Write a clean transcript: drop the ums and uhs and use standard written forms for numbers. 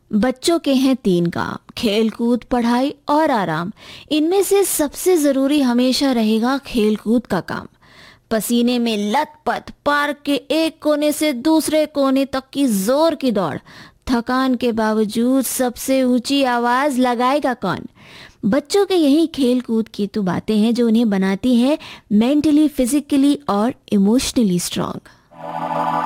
बच्चों के हैं 3 काम, खेलकूद, पढ़ाई और आराम। इनमें से सबसे ज़रूरी हमेशा रहेगा खेलकूद का काम। पसीने में लथपथ, पार्क के एक कोने से दूसरे कोने तक की जोर की दौड़, थकान के बावजूद सबसे ऊंची आवाज़ लगाएगा कौन? बच्चों के यही खेल कूद की तो बातें हैं जो उन्हें बनाती हैं मेंटली, फिजिकली और इमोशनली स्ट्रांग।